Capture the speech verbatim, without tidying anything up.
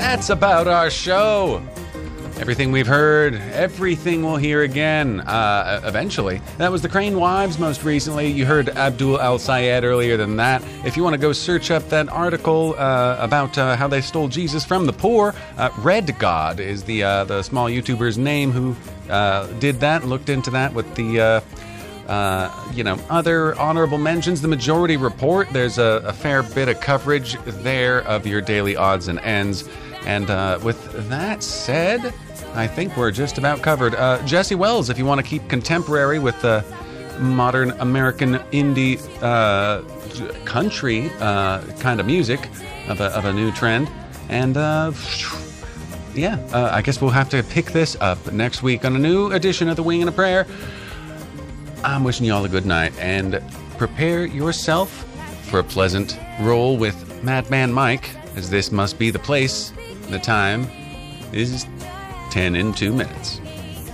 that's about our show. Everything we've heard, everything we'll hear again, uh, eventually. That was the Crane Wives most recently. You heard Abdul Al-Sayed earlier than that. If you want to go search up that article uh, about uh, how they stole Jesus from the poor, uh, Red God is the uh, the small YouTuber's name who uh, did that, looked into that with the... Uh, Uh, you know, other honorable mentions. The Majority Report, there's a, a fair bit of coverage there of your daily odds and ends. And uh, with that said, I think we're just about covered. Uh, Jesse Wells, if you want to keep contemporary with the modern American indie uh, country uh, kind of music of a, of a new trend. And uh, yeah, uh, I guess we'll have to pick this up next week on a new edition of The Wing and a Prayer. I'm wishing you all a good night, and prepare yourself for a pleasant roll with Madman Mike, as this must be the place. The time is ten in two minutes.